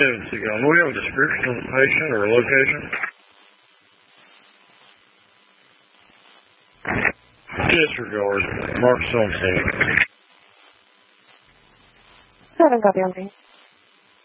evidence again. Do we have a description of the patient or a location? Disregard. Mark 17. 7 copy on me.